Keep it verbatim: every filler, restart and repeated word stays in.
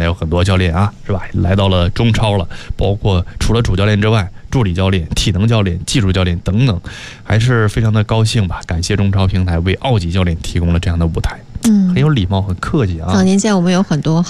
在有很多教练啊，是吧？来到了中超了，包括除了主教练之外，助理教练、体能教练、技术教练等等，还是非常的高兴吧。感谢中超平台为奥级教练提供了这样的舞台， 嗯， 很有礼貌，很客气啊。 早年间我们有很多